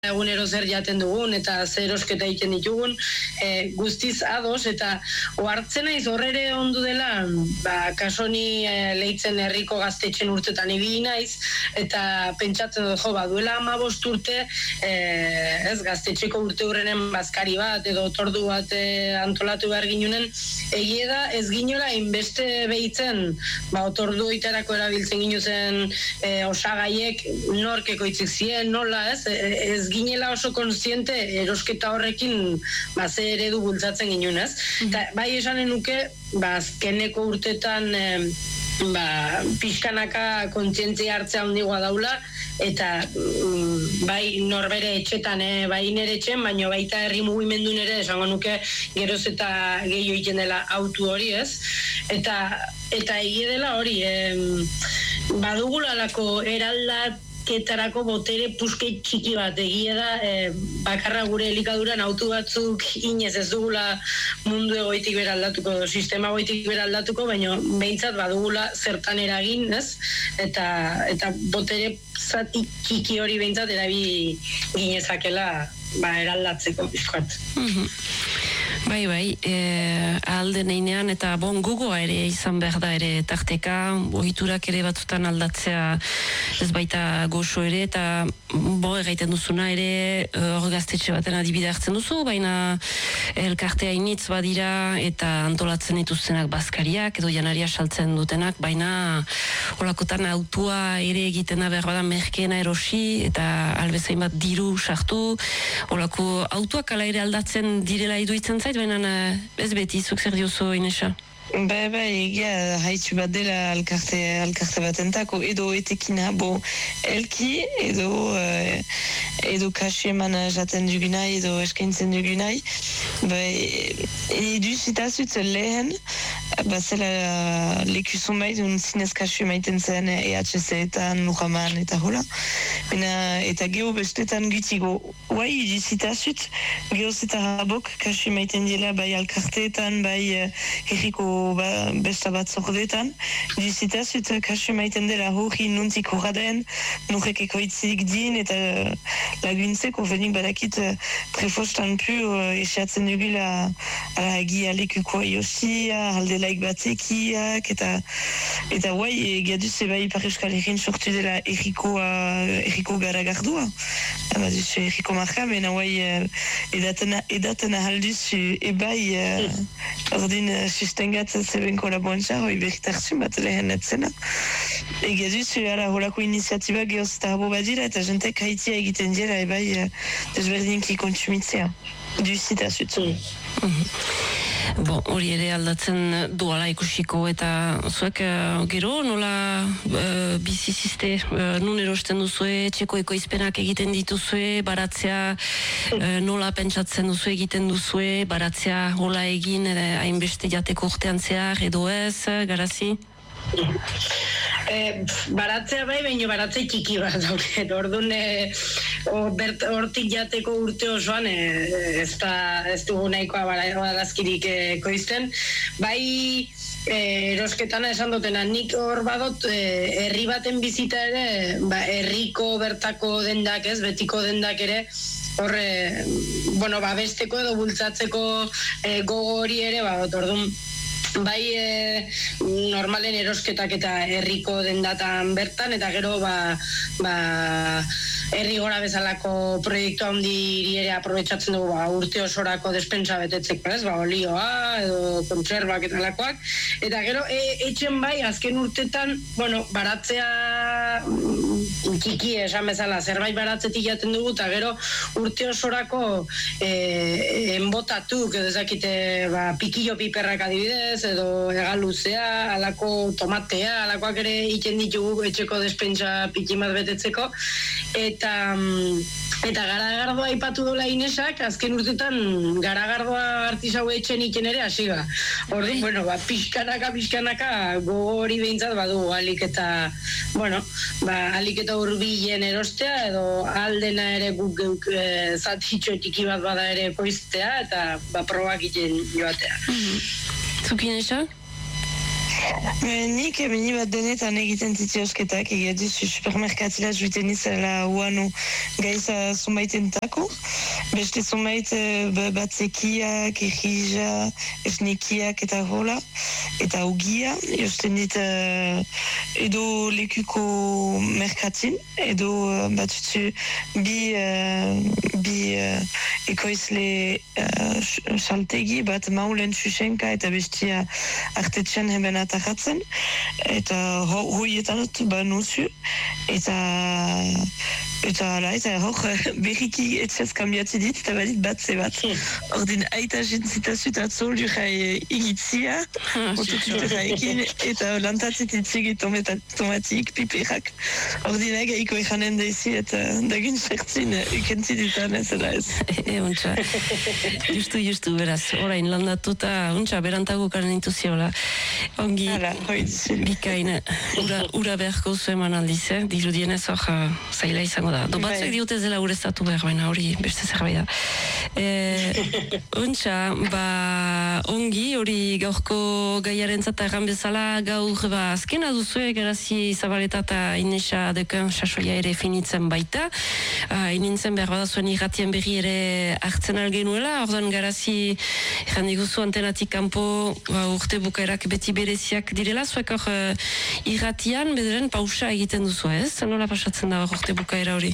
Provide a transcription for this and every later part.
egunero zer jaten dugun eta zer erosketa egiten ditugun, guztiz ados, eta ohartzen naiz horrere ondu dela, kasoni leitzen herriko gaztetxen urtetan ibili naiz, eta pentsatzen dut, duela 15 urte, ez gaztetxeko urte hurrenen bazkari bat, edo otordu bat antolatu behar ginunen, egie da ez ginola inbeste behitzen, otordu itarako erabiltzen ginuzen osagaiek nork ekoitzik zien, nola, ez ginela oso kontziente erosketa horrekin ze eredu bultzatzen ginun, ez? Bai esanen nuke, azkeneko urtetan pixkanaka kontzientzia hartzea handigoa daula, eta bai norbere etxetan, bai nire etxen, baina baita herri mugimendun ere esango nuke geroz eta gehiago egiten dela autu hori, ez? Eta egie dela hori, badugulalako eraldaketarako botere puske txiki bat, egia da bakarra gure elikaduran autu batzuk inez ez dugula mundu egoitik beraldatuko, sistema egoitik beraldatuko, baina behintzat badugula zertan eragin, ez? Eta botere zati txiki hori behintzat erabi ginezakela eraldatzeko bizkoat. Bai, alde neinean, eta gogoa ere izan behar da ere tarteka, ohiturak ere batzutan aldatzea ez baita goxo ere, eta egaiten duzuna ere hor gaztetxe baten adibide hartzen duzu, baina elkartea initz badira eta antolatzen dituztenak bazkariak edo janaria saltzen dutenak, baina holakotan autua ere egiten da behar bada merkeena erosi eta albezain bat diru sartu, holako autuak ala ere aldatzen direla iduitzen zait, baina ez beti, zuk zer diozu, Inesa? Egia haitxu bat dela alkarte batentako, edo etekina, elki, edo kasu eman jaten dugunai, edo eskaintzen dugunai, edu zitazut lehen, zela lekuzun bait, zinez kasu maiten zen EHC-etan, Luraman, eta hola, eta geho bestetan gutigo, edu zitazut, geho zeta habok kasu maiten dela, bai alkarteetan, bai herriko besta bat zordetan, dizitazut kasu maiten dela hori nuntik horraden, nurek ekoitzik din, eta laguntzeko fenik badakit prefostan pu esiatzen dugula agia lekuko iosia, aldelaik batzekiak, eta gaduz bai Ipar Euskal Herrin sortu dela erriko garagardua, duzu erriko marka, mena edaten ahalduz ebai ordin sustengat zeben kolaboantza, hoi berritartzen bat lehen netzena. Egia duzu, holako iniziatiba gehoz eta habo badira, eta jentek haitia egiten dira, ebai desberdinki kontsumitzea. Duzita zutzu. Hori ere aldatzen duala ikusiko, eta zuek gero nola biziziste, nun erosten duzue, txeko ekoizpenak egiten dituzue, baratzea nola pentsatzen duzue egiten duzue, baratzea hola egin hainbeste jateko urtean zehar edo ez, Garazi? Baratzea baina baratzea txiki bat dauke, orduan hortik jateko urte osoan ez dugu nahikoa barazkirik ekoizten, bai erosketan esan dutena, nik hor badot herri baten bizita ere, herriko bertako dendak ez, betiko dendak ere, horre, besteko edo bultzatzeko gogo hori ere, orduan bai normalen erosketak eta herriko dendatan bertan, eta gero herri gora bezalako proiektu handiri ere aprobetxatzen dugu urte osorako despensa betetzeko, ez, olioa edo kontserbak eta lakoak, eta gero etxen bai azken urtetan, baratzea txiki esan bezala, zerbait baratzetik jaten dugu, eta gero urte osorako enbotatuk, edo ezakite pikillo piperrak adibidez, edo egaluzea, alako tomatea, alakoak ere iten ditugu etxeko despensa pikimat betetzeko, eta garagardoa aipatu dola Inesak, azken urtetan garagardoa artisau etxen iten ere hasiga. Orduan, pixkanaka gogo hori behintzat badu, alik eta hurbilen erostea, edo aldena ere guk zatitxo txiki bat bada ere koiztea, eta probak iten joatea. Zukin Inesa? Nik mini bat denetan egiten zitiosketak, egia duzu supermerkatila juiten izela uanu gaiza zumaitentako. Beste zumait batzekiak, egija, esnekiak eta hola, eta ugia. Josten dit edo lekuko merkatin, edo batutzu bi ekoizle saltegi bat maulen txusenka eta bestia artetxean heben atakatzen, eta hoietan nuzu, eta hor berriki etxez kambiatzi dit, eta badit batze bat. Ordin aita jentzitazu eta zoldu jai igitzia, otututera ekin, eta lantatzit itzigi tomatik, piperak. Ordin egaiko ekanen daizi, eta dagin sertzin ikentzititan ez da ez. Untxa, justu, beraz, orain landatuta, untxa, berantago karen intuziola. Ongi, bikain, ura beharko zu eman aldiz, dirudienez hor zaila izango da. Batzuk diote zela ureztatu behar, baina hori beste zerbait da. Untxa, ongi, hori gaurko gaiaren zata erran bezala, gaur azkena duzue, garazi Zabaleta eta Inesa deken sasoia ere finitzen baita. Inintzen behar badazuen irratien berri ere hartzen algenuela, ordan garazi erran diguzu antenatik kanpo urte bukaerak beti bereziak direla, zuek hor irratian bederen pausa egiten duzu ez? Nola pasatzen da urte bukaera hori?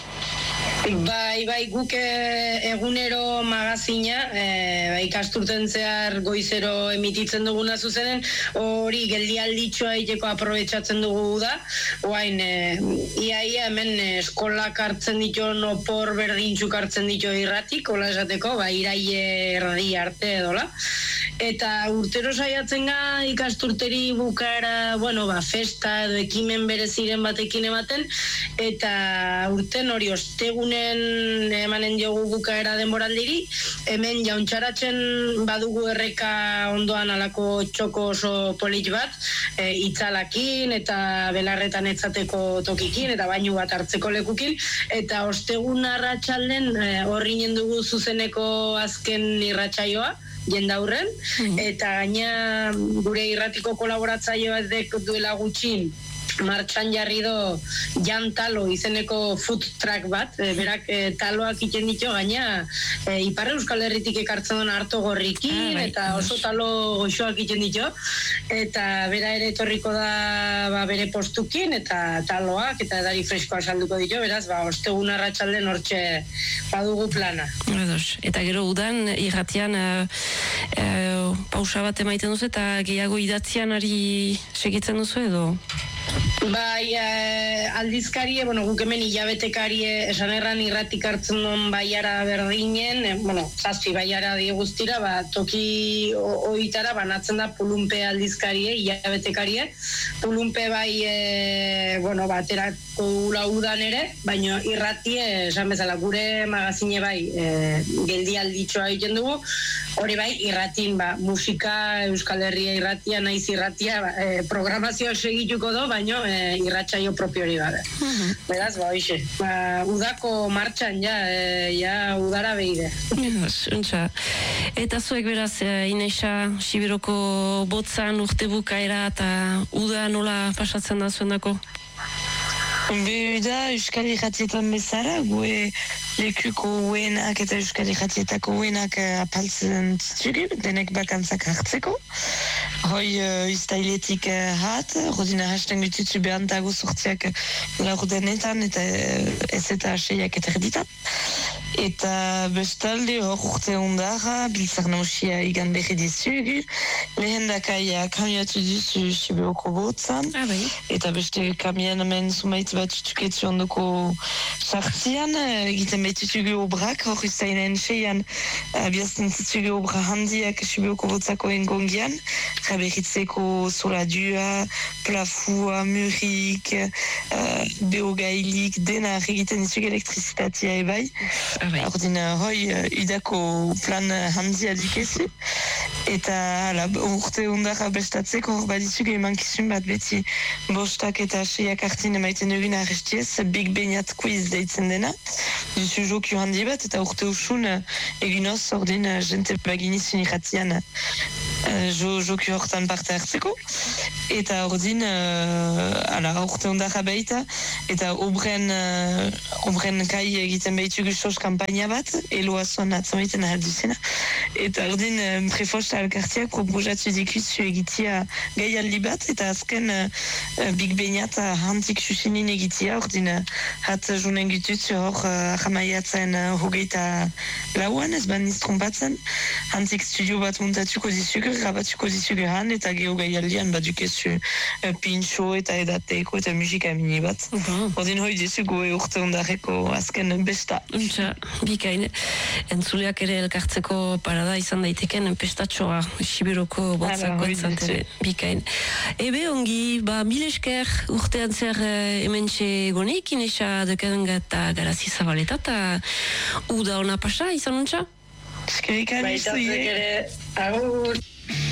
Bai, guk egunero magazina, ikasturten zehar goizero emititzen duguna zuzenen, hori geldialditxoa egiteko aprobetxatzen dugu da, oain, iaia hemen eskolak hartzen ditu, opor berdintxuk hartzen ditu irratik, hola esateko, iraie erdi arte edola. Eta urtero saiatzen ga ikasturteri bukaera, festa edo ekimen bereziren batekin ematen, eta urten hori ostegunen emanen diogu bukaera denboraldiri, hemen jauntxaratzen badugu erreka ondoan alako txoko oso polit bat, itzalakin eta belarretan etzateko tokikin, eta bainu bat hartzeko lekukin, eta ostegun arratsalden horrinen dugu zuzeneko azken irratsaioa, jendaurren, eta gaina gure irratiko kolaboratzaioa duela gutxin martxan jarri do Jan Talo izeneko food truck bat, berak taloak iten ditu, gaina Ipar Euskal Herritik ekartzen duen harto gorrikin, eta oso talo goxoak iten ditu, eta bera ere etorriko da bere postukin, eta taloak, eta edari freskoa salduko ditu, beraz, ostegun arratsalden hortxe badugu plana. Eta gero udan, irratian pausa bat emaiten duzu, eta gehiago idatzian ari segitzen duzu edo? Bai, aldizkarie, guk hemen hilabetekarie esan erran irratik hartzen duen baiara berdinen, zazpi baiara die guztira, toki oitara banatzen da Pulunpe aldizkarie, hilabetekarie. Pulunpe bai, baterako udan ere, baina irratie, esan bezala, gure magazine bai, geldi alditxoa egiten dugu, hori bai, irratin, musika, Euskal Herria irratia, naiz irratia, programazioa segituko do, baina irratsaio propio hori gabe. Beraz, hoxe. Udako martxan, udara behide. Eta zuek beraz, Inesa, Sibiroko botzan urte bukaera eta uda nola pasatzen da zuendako? Da, Euskal Irratietan bezala, gue lekuko uenak eta Euskal Irratietako uenak apaltzen zituri, denek bakantzak hartzeko. Hoi iztailetik hat, rodina hasten gututzu behantago sortziak laur denetan eta ez eta aseiak eta erditan. Eta bestalde hor urte ondara, biltzar nausia igan berri dizugu, lehen dakaia kamiatu duzu Sibiroko botzan, eta beste kamian hemen zumait bat tutuketzu ondoko sartzian, egiten behitutugu obrak, hor iztainen seian abiazten zitugu obra handiak Sibiroko botzako engongian, raberritzeko soladua, plafua, murik, beogailik, dena egiten ditugu elektrizitatea ebai. Ordina hoi idako plan handia dikezi, eta urte ondara bestatzeko hor baditzugu emankizun bat beti bostak eta seiak hartin emaiten dugun arrestiez, Big Beñat quiz deitzen dena, duzu jokio handi bat, eta urte usun eginoz ordin jente baginizun irratian joku hortan parte hartzeko. Eta ordin, aurte ondara baita, eta obren kai egiten behitugu sos kampaina bat, eloazoan atzamaiten ahalduzena. Eta ordin, prefosta alkartiak proposatu dikuzu egitea gaialdi bat, eta azken Big Beñat hantik susinin egitea, ordin, hat junen gitutzu hor ahamaiatzen hogeita lauan, ez ban niztrompatzen, hantik studio bat muntatuko dizugu, grabatuko dizugu han, eta geho gaialdian bat dukezu pintxo eta edateko eta musika mini bat. Ordin hoi dizugu urte ondareko azken besta. Untxa, bikain. Entzuleak ere elkartzeko parada izan daiteken pestatxoa, Sibiroko botzako izantere. Bikain. Ebe ongi, mil esker urtean zer hementxe goneik, inesa dekenga eta garazi zabaleta, eta uda ona pasa izan untxa? Eskerrik anizu, Agur!